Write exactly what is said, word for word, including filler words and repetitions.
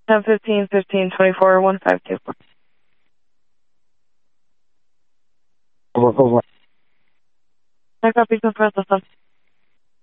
ten fifteen, fifteen twenty-four, one five two four. Over, over. I copy, confirm the